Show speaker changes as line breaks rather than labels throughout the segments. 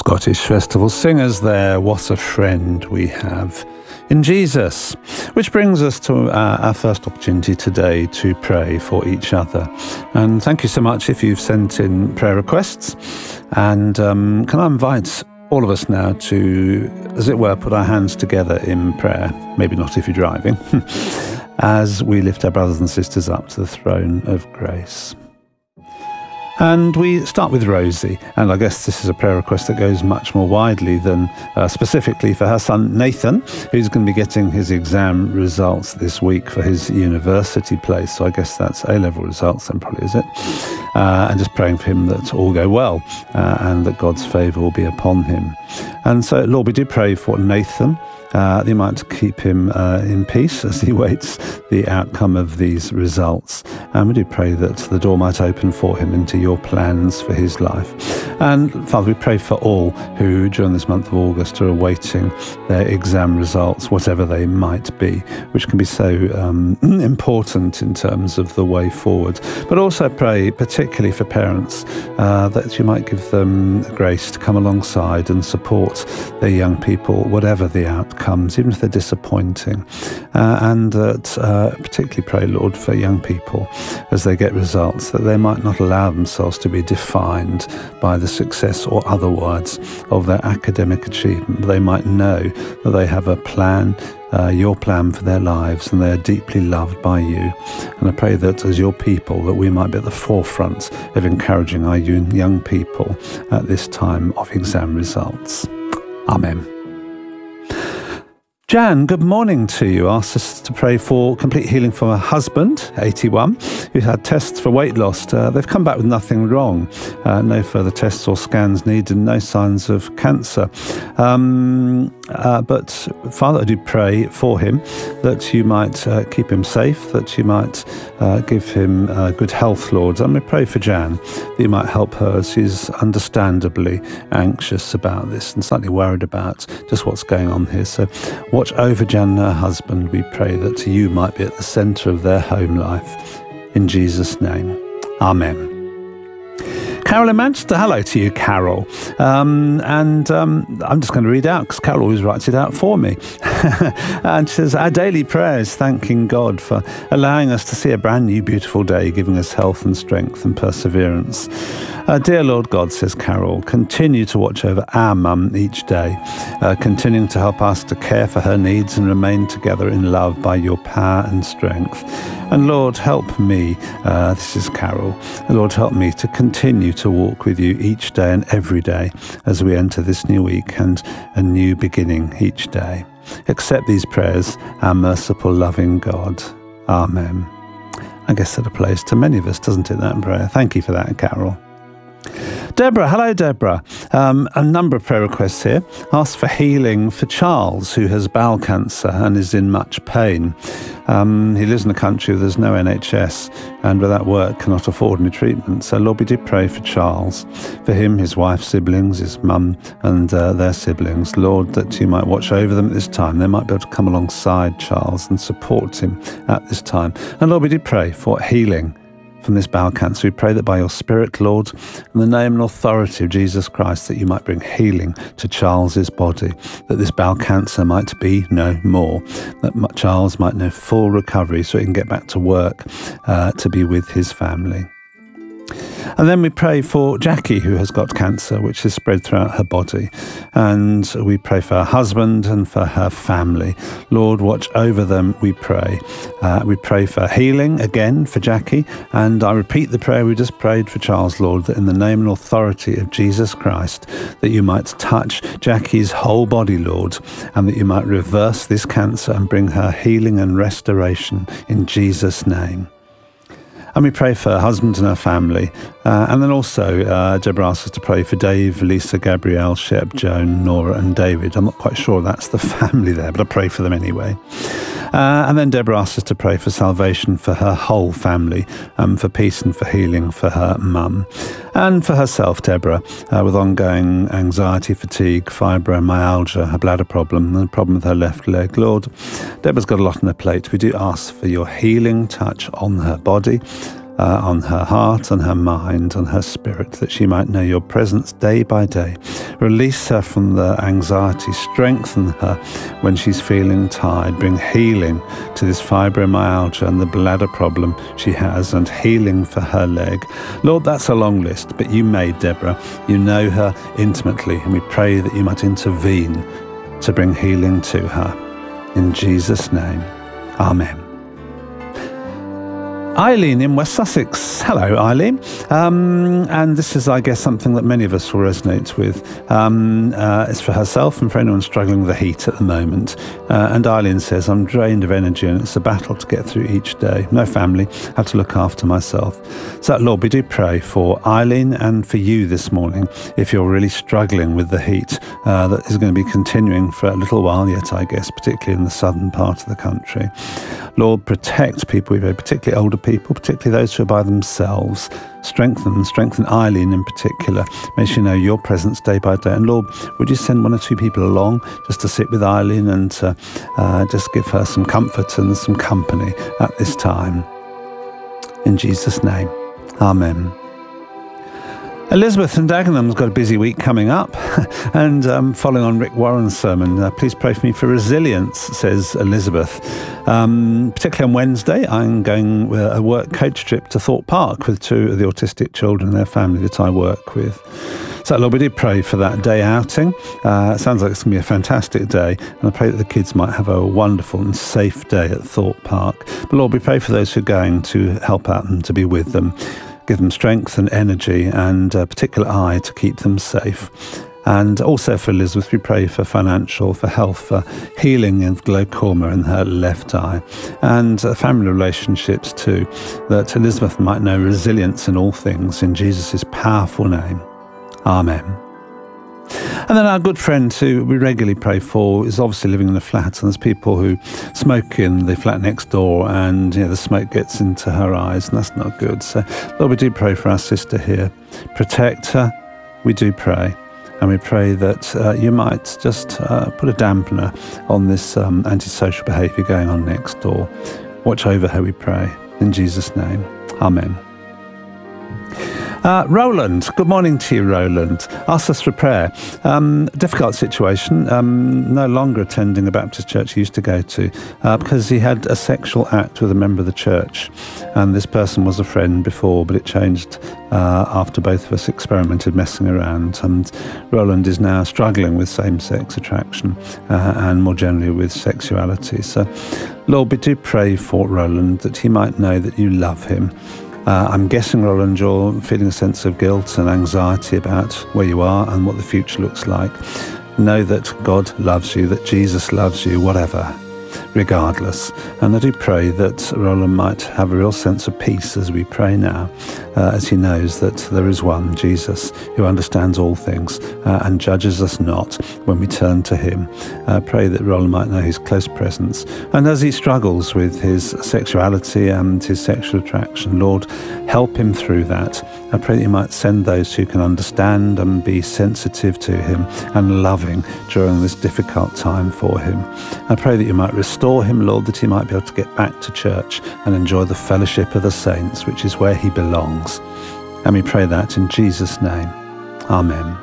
Scottish Festival singers there. What a friend we have in Jesus. Which brings us to our first opportunity today to pray for each other. And thank you so much if you've sent in prayer requests. And can I invite all of us now to, as it were, put our hands together in prayer, maybe not if you're driving, as we lift our brothers and sisters up to the throne of grace. And we start with Rosie, and I guess this is a prayer request that goes much more widely than specifically for her son Nathan, who's going to be getting his exam results this week for his university place. So I guess that's A-level results then probably, is it? And just praying for him that all go well and that God's favour will be upon him. And so, Lord, we do pray for Nathan, that you might keep him in peace as he waits the outcome of these results. And we do pray that the door might open for him into your plans for his life. And Father, we pray for all who during this month of August are awaiting their exam results, whatever they might be, which can be so important in terms of the way forward. But also pray particularly for parents that you might give them grace to come alongside and support their young people, whatever the outcomes, even if they're disappointing. And that particularly pray, Lord, for young people as they get results, that they might not allow themselves to be defined by the success or otherwise of their academic achievement. They might know that they have a plan, your plan for their lives, and they are deeply loved by you. And I pray that as your people, that we might be at the forefront of encouraging our young people at this time of exam results. Amen. Jan, good morning to you. Asked us to pray for complete healing for her husband, 81, who's had tests for weight loss. They've come back with nothing wrong. No further tests or scans needed, no signs of cancer. But Father, I do pray for him that you might keep him safe, that you might give him good health, Lord. And we pray for Jan, that you might help her as she's understandably anxious about this and slightly worried about just what's going on here. So watch over Jan and her husband. We pray that you might be at the centre of their home life. In Jesus' name, Amen. Carol in Manchester, hello to you, Carol. I'm just going to read out because Carol always writes it out for me. And she says, our daily prayers, thanking God for allowing us to see a brand new beautiful day, giving us health and strength and perseverance. Dear Lord God, says Carol, continue to watch over our mum each day, continuing to help us to care for her needs and remain together in love by your power and strength. And Lord, help me, this is Carol, Lord, help me to continue to walk with you each day and every day as we enter this new week and a new beginning each day. Accept these prayers, our merciful, loving God. Amen. I guess that applies to many of us, doesn't it, that prayer? Thank you for that, Carol. Deborah, hello Deborah. A number of prayer requests here. Ask for healing for Charles, who has bowel cancer and is in much pain. He lives in a country where there's no NHS and without work cannot afford any treatment. So Lord, we do pray for Charles, for him, his wife's siblings, his mum and their siblings. Lord, that you might watch over them at this time. They might be able to come alongside Charles and support him at this time. And Lord, we do pray for healing from this bowel cancer. We pray that by your Spirit, Lord, in the name and authority of Jesus Christ, that you might bring healing to Charles's body, that this bowel cancer might be no more, that Charles might know full recovery so he can get back to work to be with his family. And then we pray for Jackie, who has got cancer, which has spread throughout her body. And we pray for her husband and for her family. Lord, watch over them, we pray. We pray for healing again for Jackie. And I repeat the prayer we just prayed for Charles, Lord, that in the name and authority of Jesus Christ, that you might touch Jackie's whole body, Lord, and that you might reverse this cancer and bring her healing and restoration in Jesus' name. And we pray for her husband and her family. And then also, Deborah asks us to pray for Dave, Lisa, Gabrielle, Shep, Joan, Nora and David. I'm not quite sure that's the family there, but I pray for them anyway. And then Deborah asks us to pray for salvation for her whole family, for peace and for healing for her mum. And for herself, Deborah, with ongoing anxiety, fatigue, fibromyalgia, a bladder problem, and a problem with her left leg. Lord, Deborah's got a lot on her plate. We do ask for your healing touch on her body, on her heart, on her mind, on her spirit, that she might know your presence day by day, Release her from the anxiety. Strengthen her when she's feeling tired. Bring healing to this fibromyalgia and the bladder problem she has, and healing for her leg. Lord, that's a long list, but you made Deborah. You know her intimately, and we pray that you might intervene to bring healing to her. In Jesus' name, amen. Eileen in West Sussex. Hello, Eileen. And this is, I guess, something that many of us will resonate with. It's for herself and for anyone struggling with the heat at the moment. And Eileen says, I'm drained of energy and it's a battle to get through each day. No family, have to look after myself. So, Lord, we do pray for Eileen and for you this morning, if you're really struggling with the heat that is going to be continuing for a little while yet, I guess, particularly in the southern part of the country. Lord, protect people, particularly older people, particularly those who are by themselves. Strengthen Eileen in particular. May she know your presence day by day. And Lord, would you send one or two people along just to sit with Eileen and just give her some comfort and some company at this time. In Jesus' name, amen. Elizabeth in Dagenham's got a busy week coming up, and following on Rick Warren's sermon, please pray for me for resilience, says Elizabeth. Particularly on Wednesday, I'm going a work coach trip to Thorpe Park with two of the autistic children and their family that I work with. So, Lord, we do pray for that day outing. It sounds like it's going to be a fantastic day, and I pray that the kids might have a wonderful and safe day at Thorpe Park. But, Lord, we pray for those who are going to help out and to be with them. Give them strength and energy and a particular eye to keep them safe. And also for Elizabeth, we pray for for health, for healing of glaucoma in her left eye, and family relationships too, that Elizabeth might know resilience in all things, in Jesus' powerful name. Amen. And then our good friend who we regularly pray for is obviously living in a flat, and there's people who smoke in the flat next door, and the smoke gets into her eyes, and that's not good. So, Lord, we do pray for our sister here. Protect her, we do pray. And we pray that you might just put a dampener on this antisocial behaviour going on next door. Watch over her, we pray. In Jesus' name, amen. Roland, good morning to you, Roland. Asked us for prayer. Difficult situation, no longer attending a Baptist church he used to go to because he had a sexual act with a member of the church. And this person was a friend before, but it changed after both of us experimented messing around. And Roland is now struggling with same-sex attraction and more generally with sexuality. So, Lord, we do pray for Roland that he might know that you love him. I'm guessing, Roland, you're feeling a sense of guilt and anxiety about where you are and what the future looks like. Know that God loves you, that Jesus loves you, whatever, regardless. And I do pray that Roland might have a real sense of peace as we pray now, as he knows that there is one, Jesus, who understands all things and judges us not when we turn to him. Pray that Roland might know his close presence. And as he struggles with his sexuality and his sexual attraction, Lord, help him through that. I pray that you might send those who can understand and be sensitive to him and loving during this difficult time for him. I pray that you might restore him, Lord, that he might be able to get back to church and enjoy the fellowship of the saints, which is where he belongs. And we pray that in Jesus' name. Amen.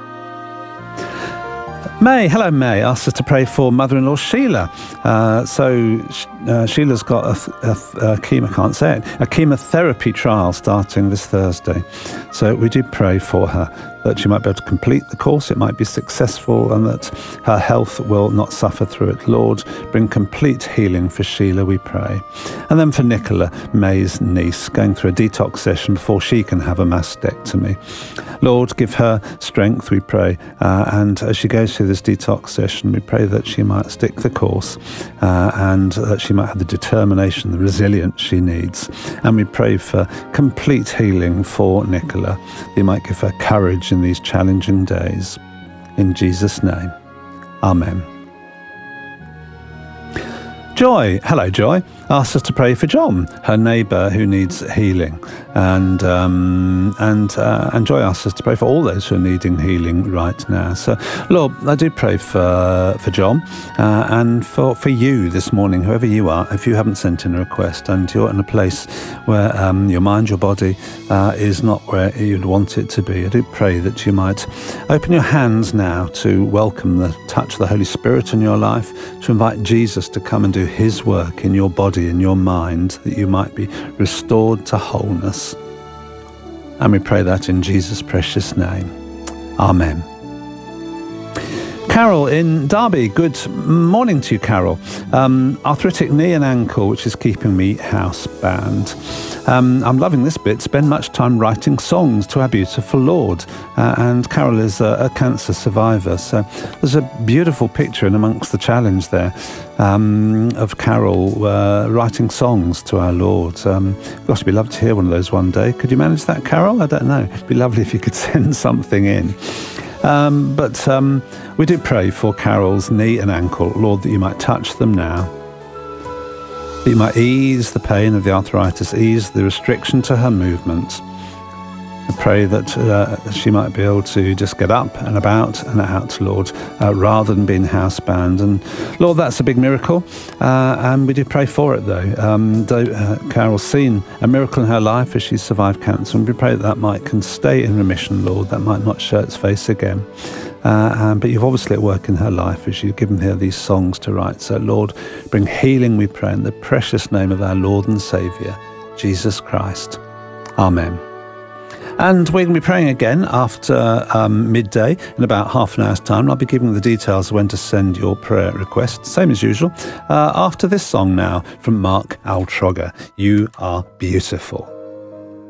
May, hello May, asked us to pray for mother-in-law Sheila. Sheila's got a chemotherapy trial starting this Thursday. So we do pray for her that she might be able to complete the course, it might be successful, and that her health will not suffer through it. Lord, bring complete healing for Sheila, we pray. And then for Nicola, May's niece, going through a detox session before she can have a mastectomy. Lord, give her strength, we pray. And as she goes through this detox session, we pray that she might stick the course and that she might have the determination, the resilience she needs. And we pray for complete healing for Nicola. You might give her courage in these challenging days. In Jesus' name, amen. Joy, hello Joy, asked us to pray for John, her neighbour who needs healing. And Joy asked us to pray for all those who are needing healing right now. So, Lord, I do pray for John and for you this morning, whoever you are. If you haven't sent in a request and you're in a place where your mind, your body is not where you'd want it to be, I do pray that you might open your hands now to welcome the touch of the Holy Spirit in your life, to invite Jesus to come and do his work in your body, in your mind, that you might be restored to wholeness. And we pray that in Jesus' precious name. Amen. Carol in Derby, good morning to you, Carol. Arthritic knee and ankle, which is keeping me housebound. I'm loving this bit. Spend much time writing songs to our beautiful Lord. And Carol is a cancer survivor. So there's a beautiful picture in amongst the challenge there of Carol writing songs to our Lord. Gosh, it'd be lovely to hear one of those one day. Could you manage that, Carol? I don't know. It'd be lovely if you could send something in. But we do pray for Carol's knee and ankle, Lord, that you might touch them now, that you might ease the pain of the arthritis, ease the restriction to her movements. I pray that she might be able to just get up and about and out, Lord, rather than being housebound. And Lord, that's a big miracle, and we do pray for it, though. Carol's seen a miracle in her life as she's survived cancer, and we pray that might can stay in remission, Lord, that might not show its face again. But you've obviously at work in her life as you've given her these songs to write. So, Lord, bring healing, we pray, in the precious name of our Lord and Saviour, Jesus Christ. Amen. And we're going to be praying again after midday in about half an hour's time. I'll be giving the details of when to send your prayer requests, same as usual, after this song now from Mark Altrogger, You Are Beautiful.